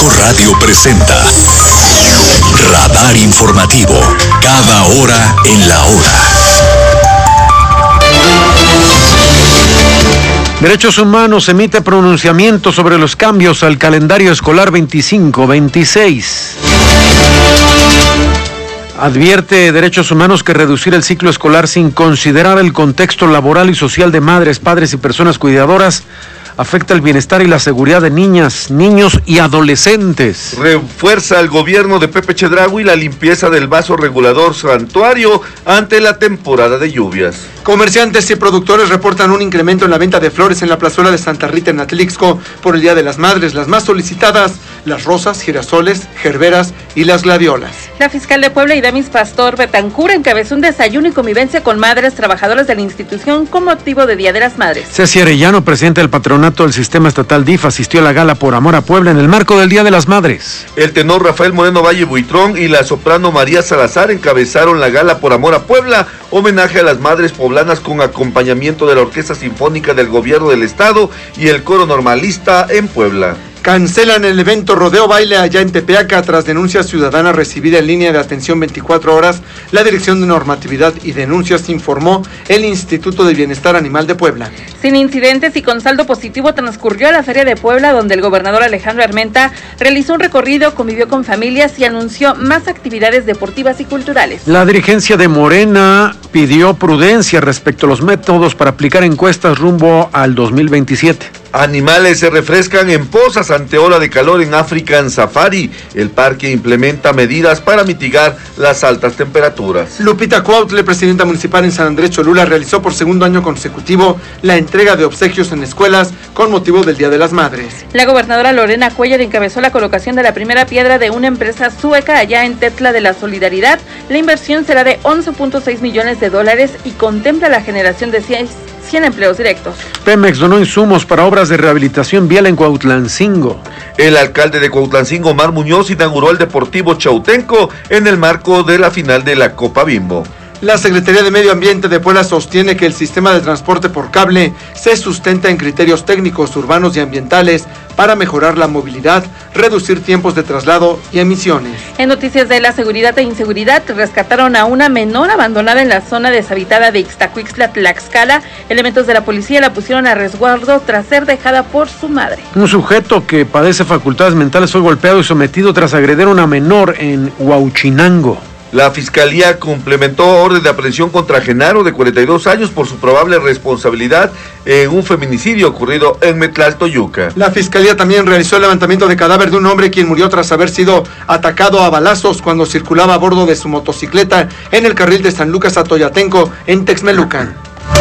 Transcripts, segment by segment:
5 Radio presenta Radar Informativo, cada hora en la hora. Derechos Humanos emite pronunciamiento sobre los cambios al calendario escolar 25-26. Advierte Derechos Humanos que reducir el ciclo escolar sin considerar el contexto laboral y social de madres, padres y personas cuidadoras afecta el bienestar y la seguridad de niñas, niños y adolescentes. Refuerza el gobierno de Pepe Chedraui la limpieza del vaso regulador santuario ante la temporada de lluvias. Comerciantes y productores reportan un incremento en la venta de flores en la plazuela de Santa Rita en Atlixco por el Día de las Madres. Las más solicitadas, las rosas, girasoles, gerberas y las gladiolas. La fiscal de Puebla, Idamis Pastor Betancur, encabezó un desayuno y convivencia con madres trabajadoras de la institución con motivo de Día de las Madres. Ceci Arellano, presidente del patronato del sistema estatal DIF, asistió a la gala Por Amor a Puebla en el marco del Día de las Madres. El tenor Rafael Moreno Valle Buitrón y la soprano María Salazar encabezaron la gala Por Amor a Puebla, homenaje a las madres poblanas con acompañamiento de la Orquesta Sinfónica del Gobierno del Estado y el Coro Normalista en Puebla. Cancelan el evento Rodeo Baile allá en Tepeaca tras denuncia ciudadana recibida en línea de atención 24 horas. La Dirección de Normatividad y Denuncias informó el Instituto de Bienestar Animal de Puebla. Sin incidentes y con saldo positivo transcurrió la Feria de Puebla, donde el gobernador Alejandro Armenta realizó un recorrido, convivió con familias y anunció más actividades deportivas y culturales. La dirigencia de Morena pidió prudencia respecto a los métodos para aplicar encuestas rumbo al 2027. Animales se refrescan en pozas ante ola de calor en African Safari. El parque implementa medidas para mitigar las altas temperaturas. Lupita Cuautle, presidenta municipal en San Andrés Cholula, realizó por segundo año consecutivo la entrega de obsequios en escuelas con motivo del Día de las Madres. La gobernadora Lorena Cuellar encabezó la colocación de la primera piedra de una empresa sueca allá en Tetla de la Solidaridad. La inversión será de $11.6 millones y contempla la generación de 100 empleos directos. Pemex donó insumos para obras de rehabilitación vial en Cuautlancingo. El alcalde de Cuautlancingo, Omar Muñoz, inauguró el Deportivo Chautenco en el marco de la final de la Copa Bimbo. La Secretaría de Medio Ambiente de Puebla sostiene que el sistema de transporte por cable se sustenta en criterios técnicos, urbanos y ambientales para mejorar la movilidad, reducir tiempos de traslado y emisiones. En noticias de la seguridad e inseguridad, rescataron a una menor abandonada en la zona deshabitada de Ixtacuixtla, Tlaxcala. Elementos de la policía la pusieron a resguardo tras ser dejada por su madre. Un sujeto que padece facultades mentales fue golpeado y sometido tras agredir a una menor en Huauchinango. La Fiscalía complementó orden de aprehensión contra Genaro, de 42 años, por su probable responsabilidad en un feminicidio ocurrido en Metlaltoyuca. La Fiscalía también realizó el levantamiento de cadáver de un hombre quien murió tras haber sido atacado a balazos cuando circulaba a bordo de su motocicleta en el carril de San Lucas a Toyatenco, en Texmelucan.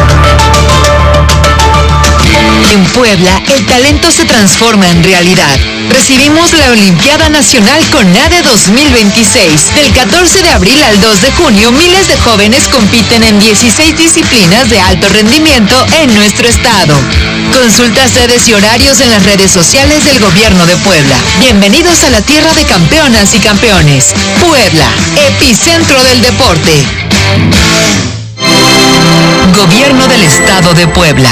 En Puebla, el talento se transforma en realidad. Recibimos la Olimpiada Nacional CONADE 2026. Del 14 de abril al 2 de junio, miles de jóvenes compiten en 16 disciplinas de alto rendimiento en nuestro estado. Consulta sedes y horarios en las redes sociales del Gobierno de Puebla. Bienvenidos a la tierra de campeonas y campeones. Puebla, epicentro del deporte. Gobierno del Estado de Puebla.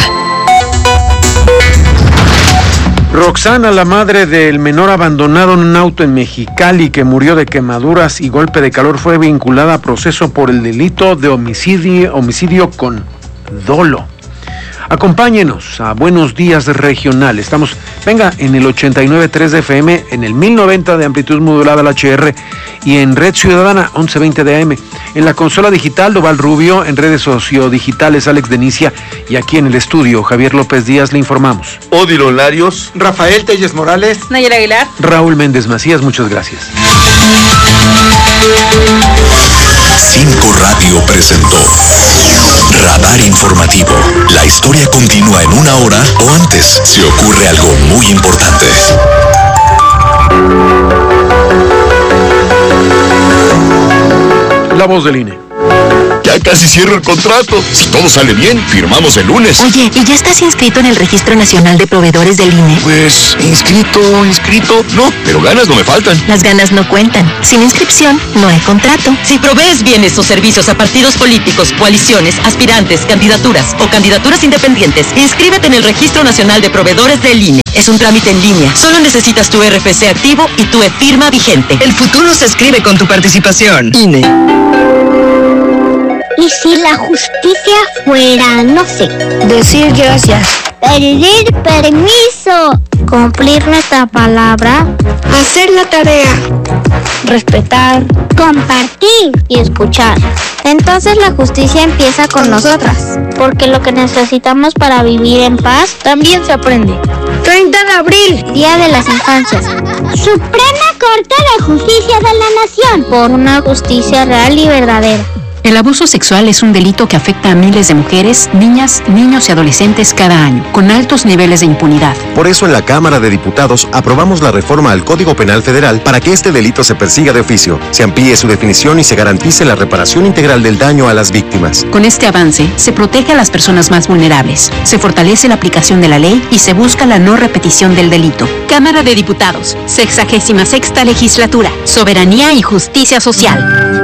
Roxana, la madre del menor abandonado en un auto en Mexicali que murió de quemaduras y golpe de calor, fue vinculada a proceso por el delito de homicidio con dolo. Acompáñenos a Buenos Días Regional. Estamos, venga, en el 89.3 de FM, en el 1090 de amplitud modulada al HR y en Red Ciudadana 1120 de AM. En la consola digital, Doval Rubio, en redes sociodigitales, Alex Denicia, y aquí en el estudio, Javier López Díaz, le informamos. Odilo Larios, Rafael Telles Morales, Nayera Aguilar, Raúl Méndez Macías, muchas gracias. 5 Radio presentó Radar Informativo. La historia continúa en una hora o antes si ocurre algo muy importante. La voz del INE. Ya casi cierro el contrato. Si todo sale bien, firmamos el lunes. Oye, ¿y ya estás inscrito en el Registro Nacional de Proveedores del INE? Pues, inscrito, no, pero ganas no me faltan. Las ganas no cuentan. Sin inscripción, no hay contrato. Si provees bienes o servicios a partidos políticos, coaliciones, aspirantes, candidaturas o candidaturas independientes, inscríbete en el Registro Nacional de Proveedores del INE. Es un trámite en línea. Solo necesitas tu RFC activo y tu e-firma vigente. El futuro se escribe con tu participación. INE. ¿Y si la justicia fuera, no sé, Decir gracias. pedir permiso, cumplir nuestra palabra, Hacer la tarea. respetar, compartir y escuchar? Entonces la justicia empieza con nosotras, porque lo que necesitamos para vivir en paz también se aprende. 30 de abril. Día de las Infancias. Suprema Corte de Justicia de la Nación, por una justicia real y verdadera. El abuso sexual es un delito que afecta a miles de mujeres, niñas, niños y adolescentes cada año, con altos niveles de impunidad. Por eso en la Cámara de Diputados aprobamos la reforma al Código Penal Federal para que este delito se persiga de oficio, se amplíe su definición y se garantice la reparación integral del daño a las víctimas. Con este avance, se protege a las personas más vulnerables, se fortalece la aplicación de la ley y se busca la no repetición del delito. Cámara de Diputados, 66ª Legislatura, Soberanía y Justicia Social.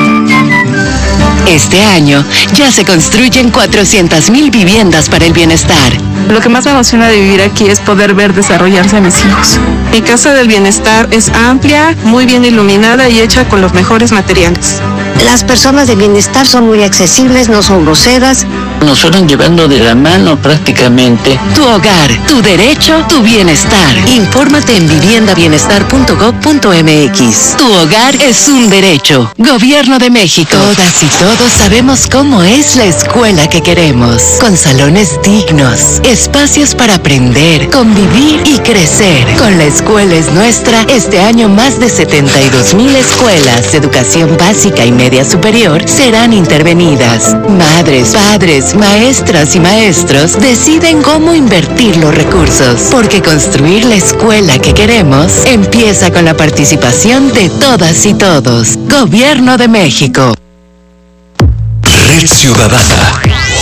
Este año ya se construyen 400,000 viviendas para el bienestar. Lo que más me emociona de vivir aquí es poder ver desarrollarse a mis hijos. Mi Casa del Bienestar es amplia, muy bien iluminada y hecha con los mejores materiales. Las personas de bienestar son muy accesibles, no son groseras. Nos fueron llevando de la mano prácticamente. Tu hogar, tu derecho, tu bienestar. Infórmate en viviendabienestar.gov.mx. Tu hogar es un derecho. Gobierno de México. Todas y todos sabemos cómo es la escuela que queremos. Con salones dignos, espacios para aprender, convivir y crecer. Con La Escuela es Nuestra, este año más de 72,000 escuelas de educación básica y media superior serán intervenidas. Madres, padres, maestras y maestros deciden cómo invertir los recursos, porque construir la escuela que queremos empieza con la participación de todas y todos. Gobierno de México. Red Ciudadana.